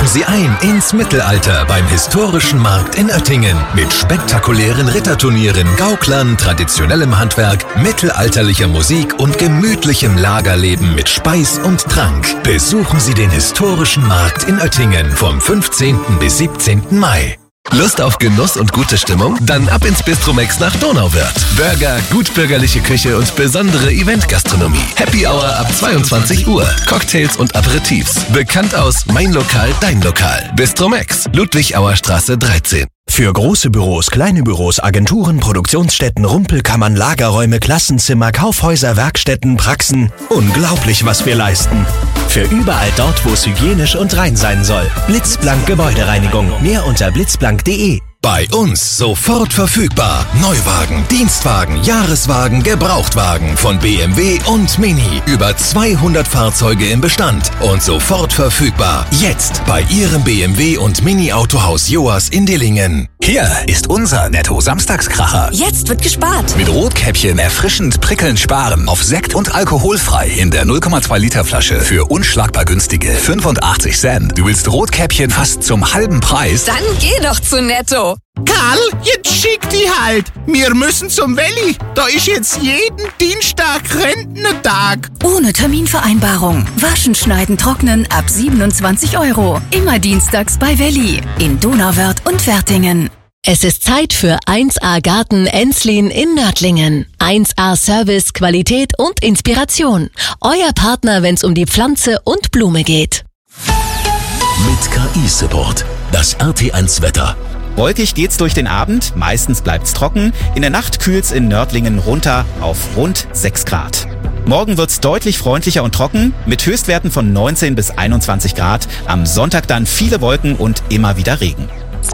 Sie ein ins Mittelalter beim historischen Markt in Oettingen mit spektakulären Ritterturnieren, Gauklern, traditionellem Handwerk, mittelalterlicher Musik und gemütlichem Lagerleben mit Speis und Trank. Besuchen Sie den historischen Markt in Oettingen vom 15. bis 17. Mai. Lust auf Genuss und gute Stimmung? Dann ab ins Bistromex nach Donauwörth. Burger, gutbürgerliche Küche und besondere Eventgastronomie. Happy Hour ab 22 Uhr. Cocktails und Aperitifs. Bekannt aus Mein Lokal, Dein Lokal. Bistromex, Ludwig-Auer-Straße 13. Für große Büros, kleine Büros, Agenturen, Produktionsstätten, Rumpelkammern, Lagerräume, Klassenzimmer, Kaufhäuser, Werkstätten, Praxen. Unglaublich, was wir leisten. Für überall dort, wo es hygienisch und rein sein soll. Blitzblank Gebäudereinigung. Mehr unter blitzblank.de. Bei uns sofort verfügbar. Neuwagen, Dienstwagen, Jahreswagen, Gebrauchtwagen von BMW und Mini. Über 200 Fahrzeuge im Bestand und sofort verfügbar. Jetzt bei Ihrem BMW und Mini Autohaus Joas in Dillingen. Hier ist unser Netto-Samstagskracher. Jetzt wird gespart. Mit Rotkäppchen erfrischend prickelnd sparen. Auf Sekt und alkoholfrei in der 0,2 Liter Flasche für unschlagbar günstige 85 Cent. Du willst Rotkäppchen fast zum halben Preis? Dann geh doch zu Netto. Karl, jetzt schick die halt. Wir müssen zum Welli. Da ist jetzt jeden Dienstag Rentnertag. Ohne Terminvereinbarung. Waschen, schneiden, trocknen ab 27 €. Immer dienstags bei Welli. In Donauwörth und Wertingen. Es ist Zeit für 1A Garten Enslin in Nördlingen. 1A Service, Qualität und Inspiration. Euer Partner, wenn es um die Pflanze und Blume geht. Mit KI-Support. Das RT1 Wetter. Wolkig geht's durch den Abend, meistens bleibt's trocken. In der Nacht kühlt's in Nördlingen runter auf rund 6 Grad. Morgen wird's deutlich freundlicher und trocken, mit Höchstwerten von 19 bis 21 Grad. Am Sonntag dann viele Wolken und immer wieder Regen.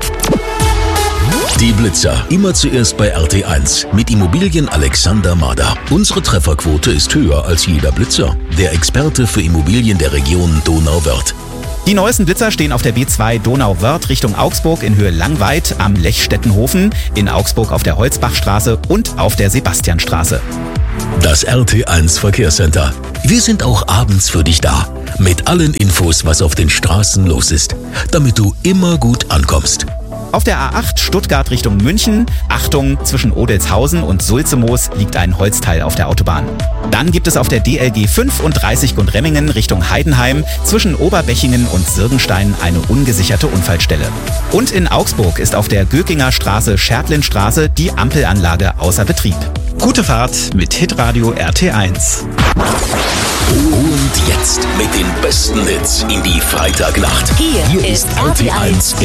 Die Blitzer. Immer zuerst bei RT1 mit Immobilien Alexander Mader. Unsere Trefferquote ist höher als jeder Blitzer. Der Experte für Immobilien der Region Donauwörth. Die neuesten Blitzer stehen auf der B2 Donauwörth Richtung Augsburg in Höhe Langweid am Lechstettenhofen, in Augsburg auf der Holzbachstraße und auf der Sebastianstraße. Das RT1 Verkehrscenter. Wir sind auch abends für dich da. Mit allen Infos, was auf den Straßen los ist. Damit du immer gut ankommst. Auf der A8 Stuttgart Richtung München, Achtung, zwischen Odelshausen und Sulzemoos liegt ein Holzteil auf der Autobahn. Dann gibt es auf der DLG 35 Gundremmingen Richtung Heidenheim zwischen Oberbechingen und Sirgenstein eine ungesicherte Unfallstelle. Und in Augsburg ist auf der Gökinger Straße, Schertlinstraße die Ampelanlage außer Betrieb. Gute Fahrt mit Hitradio RT1. Und jetzt mit den besten Hits in die Freitagnacht. Hier ist RT1